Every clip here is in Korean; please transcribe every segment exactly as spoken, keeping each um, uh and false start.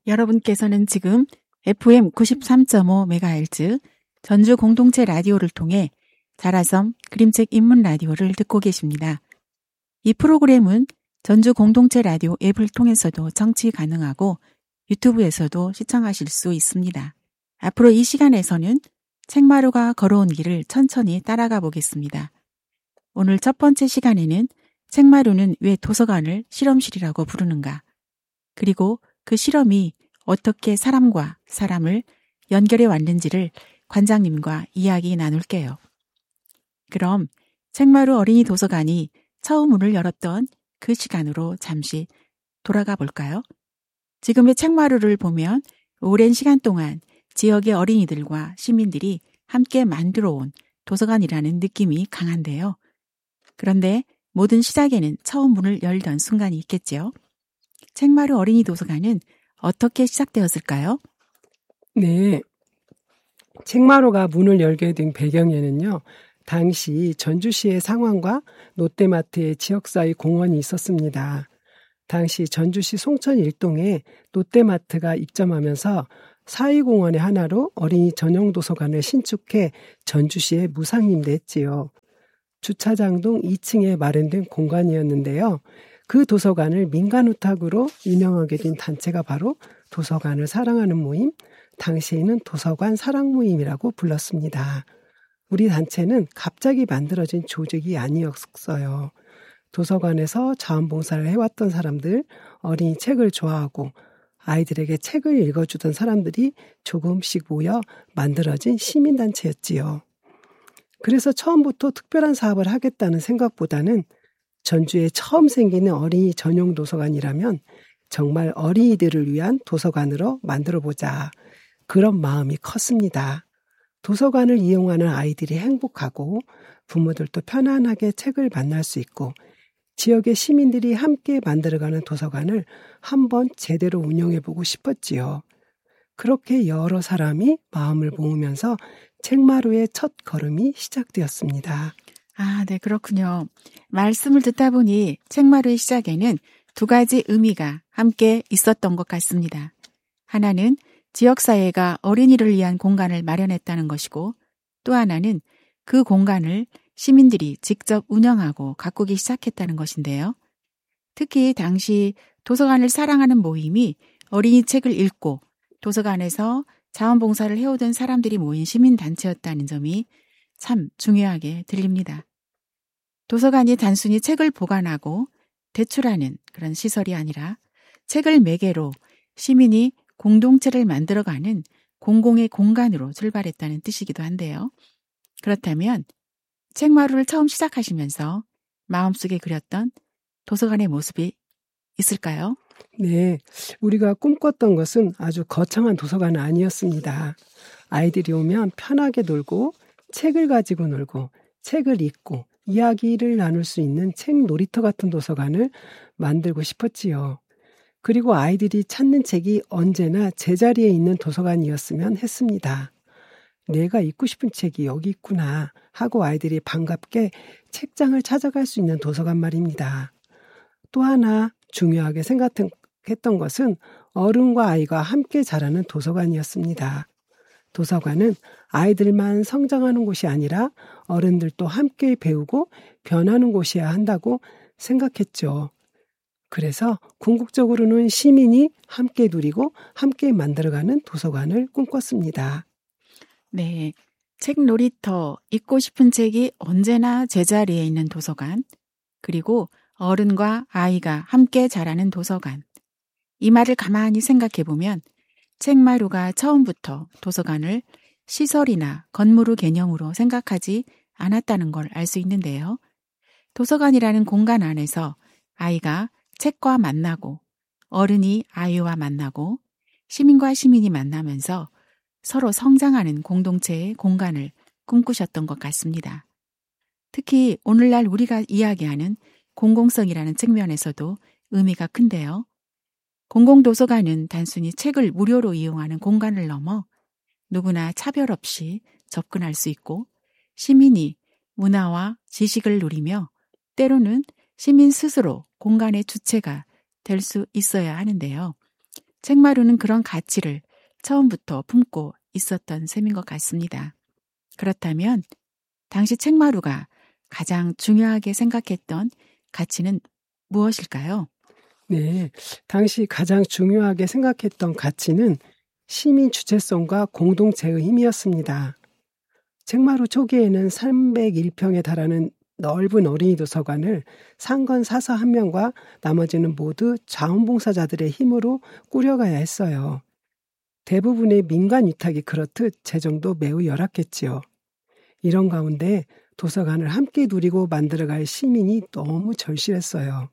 여러분께서는 지금 에프엠 구십삼 점 오 메가헤르츠 전주 공동체 라디오를 통해 자라섬 그림책 입문 라디오를 듣고 계십니다. 이 프로그램은 전주 공동체 라디오 앱을 통해서도 청취 가능하고 유튜브에서도 시청하실 수 있습니다. 앞으로 이 시간에서는 책마루가 걸어온 길을 천천히 따라가 보겠습니다. 오늘 첫 번째 시간에는 책마루는 왜 도서관을 실험실이라고 부르는가? 그리고 그 실험이 어떻게 사람과 사람을 연결해 왔는지를 관장님과 이야기 나눌게요. 그럼 책마루 어린이 도서관이 처음 문을 열었던 그 시간으로 잠시 돌아가 볼까요? 지금의 책마루를 보면 오랜 시간 동안 지역의 어린이들과 시민들이 함께 만들어 온 도서관이라는 느낌이 강한데요. 그런데 모든 시작에는 처음 문을 열던 순간이 있겠지요. 책마루 어린이 도서관은 어떻게 시작되었을까요? 네, 책마루가 문을 열게 된 배경에는요. 당시 전주시의 상황과 롯데마트의 지역사회 공원이 있었습니다. 당시 전주시 송천 일동에 롯데마트가 입점하면서 사회공원의 하나로 어린이 전용 도서관을 신축해 전주시에 무상임대했지요. 주차장동 이 층에 마련된 공간이었는데요. 그 도서관을 민간 우탁으로 운영하게 된 단체가 바로 도서관을 사랑하는 모임, 당시에는 도서관 사랑 모임이라고 불렀습니다. 우리 단체는 갑자기 만들어진 조직이 아니었어요. 도서관에서 자원봉사를 해왔던 사람들, 어린이 책을 좋아하고 아이들에게 책을 읽어주던 사람들이 조금씩 모여 만들어진 시민단체였지요. 그래서 처음부터 특별한 사업을 하겠다는 생각보다는 전주에 처음 생기는 어린이 전용 도서관이라면 정말 어린이들을 위한 도서관으로 만들어보자. 그런 마음이 컸습니다. 도서관을 이용하는 아이들이 행복하고 부모들도 편안하게 책을 만날 수 있고 지역의 시민들이 함께 만들어가는 도서관을 한번 제대로 운영해보고 싶었지요. 그렇게 여러 사람이 마음을 모으면서 책마루의 첫 걸음이 시작되었습니다. 아, 네, 그렇군요. 말씀을 듣다 보니 책마루의 시작에는 두 가지 의미가 함께 있었던 것 같습니다. 하나는 지역사회가 어린이를 위한 공간을 마련했다는 것이고 또 하나는 그 공간을 시민들이 직접 운영하고 가꾸기 시작했다는 것인데요. 특히 당시 도서관을 사랑하는 모임이 어린이 책을 읽고 도서관에서 자원봉사를 해오던 사람들이 모인 시민단체였다는 점이 참 중요하게 들립니다. 도서관이 단순히 책을 보관하고 대출하는 그런 시설이 아니라 책을 매개로 시민이 공동체를 만들어가는 공공의 공간으로 출발했다는 뜻이기도 한데요. 그렇다면 책마루를 처음 시작하시면서 마음속에 그렸던 도서관의 모습이 있을까요? 네, 우리가 꿈꿨던 것은 아주 거창한 도서관은 아니었습니다. 아이들이 오면 편하게 놀고 책을 가지고 놀고 책을 읽고 이야기를 나눌 수 있는 책 놀이터 같은 도서관을 만들고 싶었지요. 그리고 아이들이 찾는 책이 언제나 제자리에 있는 도서관이었으면 했습니다. 내가 읽고 싶은 책이 여기 있구나 하고 아이들이 반갑게 책장을 찾아갈 수 있는 도서관 말입니다. 또 하나 중요하게 생각했던 것은 어른과 아이가 함께 자라는 도서관이었습니다. 도서관은 아이들만 성장하는 곳이 아니라 어른들도 함께 배우고 변하는 곳이어야 한다고 생각했죠. 그래서 궁극적으로는 시민이 함께 누리고 함께 만들어가는 도서관을 꿈꿨습니다. 네, 책 놀이터, 읽고 싶은 책이 언제나 제자리에 있는 도서관, 그리고 어른과 아이가 함께 자라는 도서관. 이 말을 가만히 생각해 보면 책마루가 처음부터 도서관을 시설이나 건물의 개념으로 생각하지 않았다는 걸 알 수 있는데요. 도서관이라는 공간 안에서 아이가 책과 만나고 어른이 아이와 만나고 시민과 시민이 만나면서 서로 성장하는 공동체의 공간을 꿈꾸셨던 것 같습니다. 특히 오늘날 우리가 이야기하는 공공성이라는 측면에서도 의미가 큰데요. 공공도서관은 단순히 책을 무료로 이용하는 공간을 넘어 누구나 차별 없이 접근할 수 있고 시민이 문화와 지식을 누리며 때로는 시민 스스로 공간의 주체가 될 수 있어야 하는데요. 책마루는 그런 가치를 처음부터 품고 있었던 셈인 것 같습니다. 그렇다면 당시 책마루가 가장 중요하게 생각했던 가치는 무엇일까요? 네, 당시 가장 중요하게 생각했던 가치는 시민 주체성과 공동체의 힘이었습니다. 책마루 초기에는 삼백일 평에 달하는 넓은 어린이 도서관을 상건 사서 한 명과 나머지는 모두 자원봉사자들의 힘으로 꾸려가야 했어요. 대부분의 민간 위탁이 그렇듯 재정도 매우 열악했지요. 이런 가운데 도서관을 함께 누리고 만들어갈 시민이 너무 절실했어요.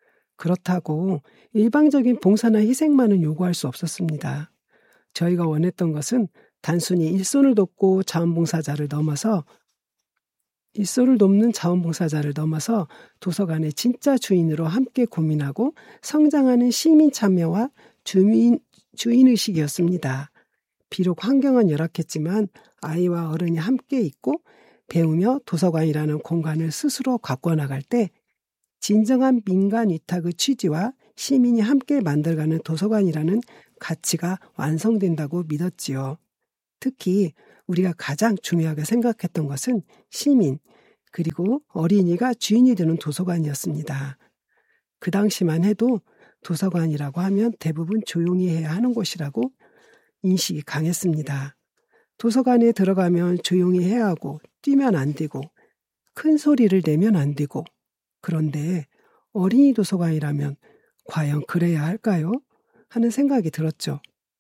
그렇다고 일방적인 봉사나 희생만은 요구할 수 없었습니다. 저희가 원했던 것은 단순히 일손을 돕고 자원봉사자를 넘어서 일손을 돕는 자원봉사자를 넘어서 도서관의 진짜 주인으로 함께 고민하고 성장하는 시민 참여와 주민, 주인의식이었습니다. 비록 환경은 열악했지만 아이와 어른이 함께 있고 배우며 도서관이라는 공간을 스스로 가꿔나갈 때 진정한 민간 위탁의 취지와 시민이 함께 만들어가는 도서관이라는 가치가 완성된다고 믿었지요. 특히 우리가 가장 중요하게 생각했던 것은 시민, 그리고 어린이가 주인이 되는 도서관이었습니다. 그 당시만 해도 도서관이라고 하면 대부분 조용히 해야 하는 곳이라고 인식이 강했습니다. 도서관에 들어가면 조용히 해야 하고 뛰면 안 되고 큰 소리를 내면 안 되고 그런데 어린이 도서관이라면 과연 그래야 할까요? 하는 생각이 들었죠.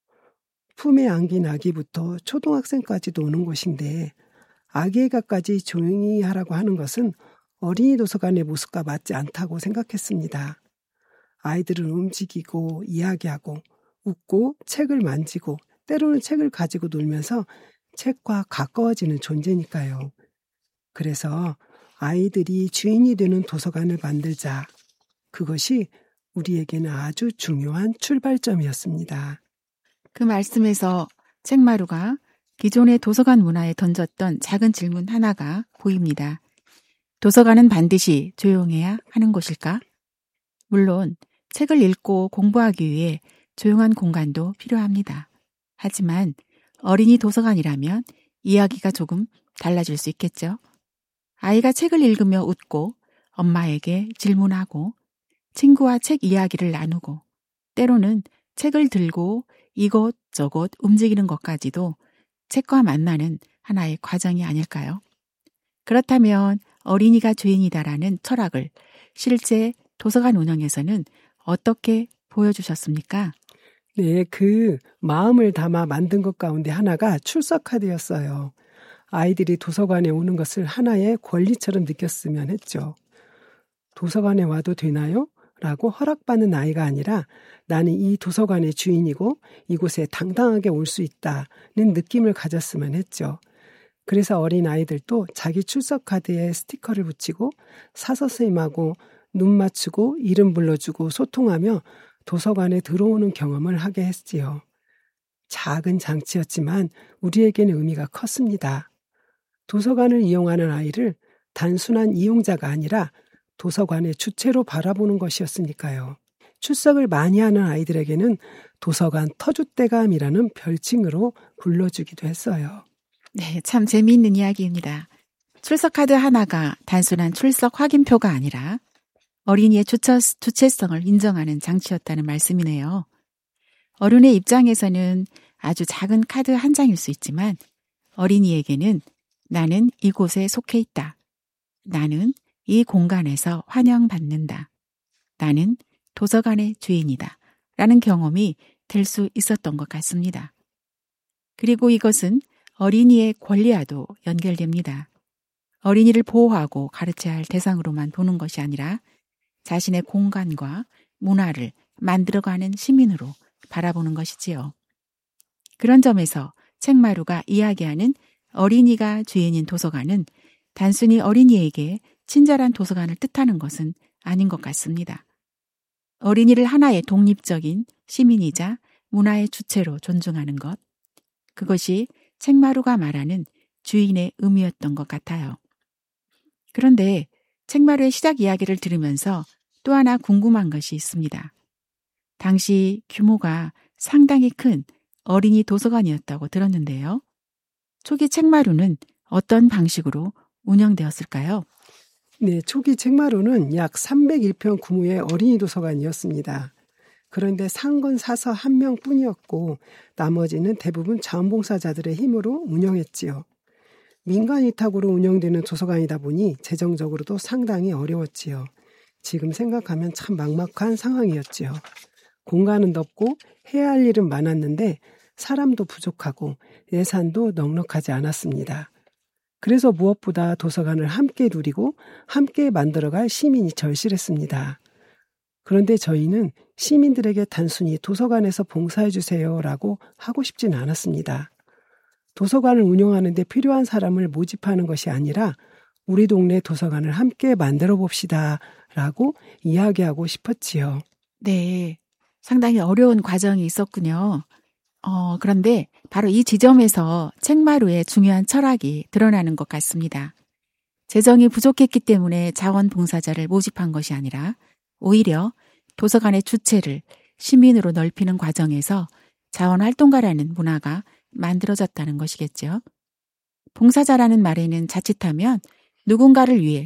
품에 안긴 아기부터 초등학생까지도 오는 곳인데 아기애가까지 조용히 하라고 하는 것은 어린이 도서관의 모습과 맞지 않다고 생각했습니다. 아이들은 움직이고 이야기하고 웃고 책을 만지고 때로는 책을 가지고 놀면서 책과 가까워지는 존재니까요. 그래서 아이들이 주인이 되는 도서관을 만들자. 그것이 우리에게는 아주 중요한 출발점이었습니다. 그 말씀에서 책마루가 기존의 도서관 문화에 던졌던 작은 질문 하나가 보입니다. 도서관은 반드시 조용해야 하는 곳일까? 물론 책을 읽고 공부하기 위해 조용한 공간도 필요합니다. 하지만 어린이 도서관이라면 이야기가 조금 달라질 수 있겠죠. 아이가 책을 읽으며 웃고 엄마에게 질문하고 친구와 책 이야기를 나누고 때로는 책을 들고 이곳저곳 움직이는 것까지도 책과 만나는 하나의 과정이 아닐까요? 그렇다면 어린이가 주인이다라는 철학을 실제 도서관 운영에서는 어떻게 보여주셨습니까? 네, 그 마음을 담아 만든 것 가운데 하나가 출석카드였어요. 아이들이 도서관에 오는 것을 하나의 권리처럼 느꼈으면 했죠. 도서관에 와도 되나요? 라고 허락받는 아이가 아니라 나는 이 도서관의 주인이고 이곳에 당당하게 올 수 있다는 느낌을 가졌으면 했죠. 그래서 어린 아이들도 자기 출석카드에 스티커를 붙이고 사서쌤하고 눈 맞추고 이름 불러주고 소통하며 도서관에 들어오는 경험을 하게 했지요. 작은 장치였지만 우리에게는 의미가 컸습니다. 도서관을 이용하는 아이를 단순한 이용자가 아니라 도서관의 주체로 바라보는 것이었으니까요. 출석을 많이 하는 아이들에게는 도서관 터줏대감이라는 별칭으로 불러주기도 했어요. 네, 참 재미있는 이야기입니다. 출석카드 하나가 단순한 출석 확인표가 아니라 어린이의 주처, 주체성을 인정하는 장치였다는 말씀이네요. 어른의 입장에서는 아주 작은 카드 한 장일 수 있지만 어린이에게는 나는 이곳에 속해 있다. 나는 이 공간에서 환영받는다. 나는 도서관의 주인이다. 라는 경험이 될 수 있었던 것 같습니다. 그리고 이것은 어린이의 권리와도 연결됩니다. 어린이를 보호하고 가르쳐야 할 대상으로만 보는 것이 아니라 자신의 공간과 문화를 만들어가는 시민으로 바라보는 것이지요. 그런 점에서 책마루가 이야기하는 어린이가 주인인 도서관은 단순히 어린이에게 친절한 도서관을 뜻하는 것은 아닌 것 같습니다. 어린이를 하나의 독립적인 시민이자 문화의 주체로 존중하는 것, 그것이 책마루가 말하는 주인의 의미였던 것 같아요. 그런데 책마루의 시작 이야기를 들으면서 또 하나 궁금한 것이 있습니다. 당시 규모가 상당히 큰 어린이 도서관이었다고 들었는데요. 초기 책마루는 어떤 방식으로 운영되었을까요? 네, 초기 책마루는 약 삼백일 평 규모의 어린이 도서관이었습니다. 그런데 산 건 사서 한 명뿐이었고 나머지는 대부분 자원봉사자들의 힘으로 운영했지요. 민간 위탁으로 운영되는 도서관이다 보니 재정적으로도 상당히 어려웠지요. 지금 생각하면 참 막막한 상황이었지요. 공간은 덥고 해야 할 일은 많았는데 사람도 부족하고 예산도 넉넉하지 않았습니다. 그래서 무엇보다 도서관을 함께 누리고 함께 만들어갈 시민이 절실했습니다. 그런데 저희는 시민들에게 단순히 도서관에서 봉사해 주세요라고 하고 싶진 않았습니다. 도서관을 운영하는 데 필요한 사람을 모집하는 것이 아니라 우리 동네 도서관을 함께 만들어 봅시다 라고 이야기하고 싶었지요. 네, 상당히 어려운 과정이 있었군요. 어, 그런데 바로 이 지점에서 책마루의 중요한 철학이 드러나는 것 같습니다. 재정이 부족했기 때문에 자원봉사자를 모집한 것이 아니라 오히려 도서관의 주체를 시민으로 넓히는 과정에서 자원활동가라는 문화가 만들어졌다는 것이겠죠. 봉사자라는 말에는 자칫하면 누군가를 위해